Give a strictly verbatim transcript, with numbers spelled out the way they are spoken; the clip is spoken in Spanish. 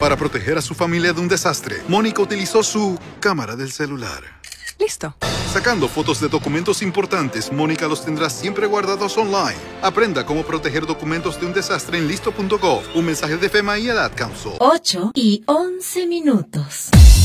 Para proteger a su familia de un desastre, Mónica utilizó su cámara del celular. Listo. Sacando fotos de documentos importantes, Mónica los tendrá siempre guardados online. Aprenda cómo proteger documentos de un desastre en listo punto gov. Un mensaje de FEMA y el Ad Council. ocho y once minutos.